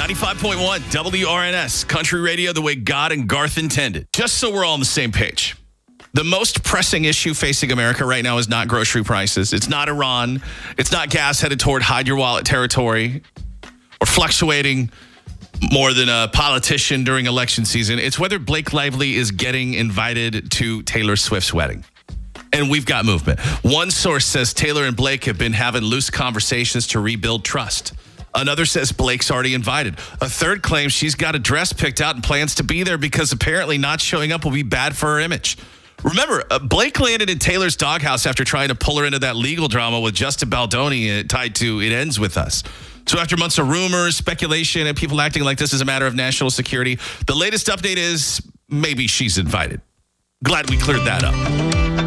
95.1 WRNS, country radio the way God and Garth intended. Just so we're all on the same page. The most pressing issue facing America right now is not grocery prices. It's not Iran. It's not gas headed toward hide your wallet territory or fluctuating more than a politician during election season. It's whether Blake Lively is getting invited to Taylor Swift's wedding. And we've got movement. One source says Taylor and Blake have been having loose conversations to rebuild trust. Another says Blake's already invited. A third claims she's got a dress picked out and plans to be there because apparently not showing up will be bad for her image. Remember, Blake landed in Taylor's doghouse after trying to pull her into that legal drama with Justin Baldoni tied to It Ends With Us. So after months of rumors, speculation, and people acting like this is a matter of national security, the latest update is maybe she's invited. Glad we cleared that up.